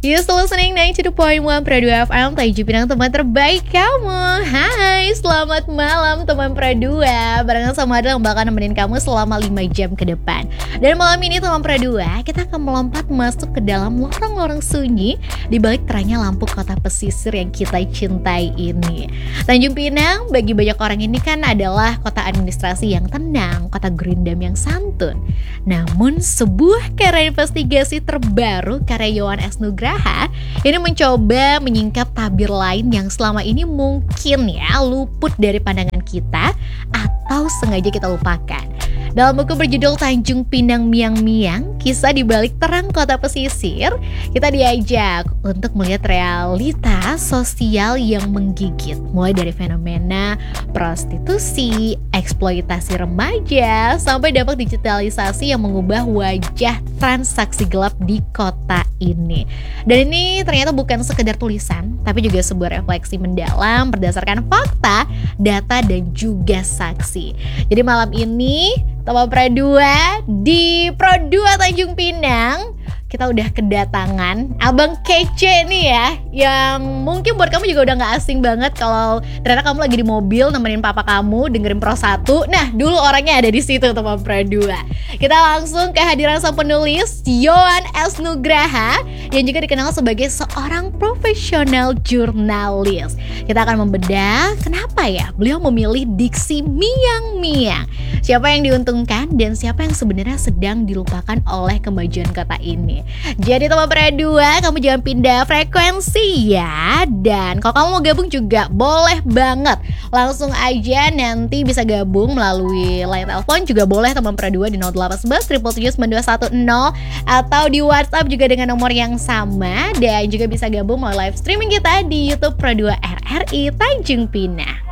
You still listening 92.1 Pro 2 FM, Tanjung Pinang, teman terbaik kamu. Hai, selamat malam teman Pro 2. Barengan sama Adel yang bakal nemenin kamu selama 5 jam ke depan. Dan malam ini teman Pro 2, kita akan melompat masuk ke dalam lorong-lorong sunyi di balik terangnya lampu kota pesisir yang kita cintai ini. Tanjung Pinang bagi banyak orang ini kan adalah kota administrasi yang tenang, kota gerindam yang santun. Namun sebuah karya investigasi terbaru karya Yohan S. Nugraha ini mencoba menyingkap tabir lain yang selama ini mungkin ya luput dari pandangan kita atau sengaja kita lupakan. Dalam buku berjudul Tanjung Pinang Miang-Miang, kisah di balik terang kota pesisir, kita diajak untuk melihat realita sosial yang menggigit, mulai dari fenomena prostitusi, eksploitasi remaja, sampai dampak digitalisasi yang mengubah wajah transaksi gelap di kota ini. Dan ini ternyata bukan sekedar tulisan, tapi juga sebuah refleksi mendalam berdasarkan fakta, data, dan juga saksi. Jadi malam ini teman Pro 2 di Pro 2 Tanjung Pinang, kita udah kedatangan Abang Kece nih ya, yang mungkin buat kamu juga udah gak asing banget kalau ternyata kamu lagi di mobil nemenin papa kamu dengerin Pro 1. Nah, dulu orangnya ada di situ teman Pro 2. Kita langsung ke hadiran sang penulis Yohan S. Nugraha yang juga dikenal sebagai seorang profesional jurnalis. Kita akan membedah kenapa ya beliau memilih diksi miang-miang. Siapa yang diuntungkan dan siapa yang sebenarnya sedang dilupakan oleh kemajuan kota ini. Jadi teman Pro 2, kamu jangan pindah frekuensi ya. Dan kalau kamu mau gabung juga boleh banget. Langsung aja nanti bisa gabung melalui line telepon juga boleh teman Pro 2 di 0811 777 9210 atau di WhatsApp juga dengan nomor yang sama. Dan juga bisa gabung melalui live streaming kita di YouTube Pro 2 RRI Tanjung Pinang.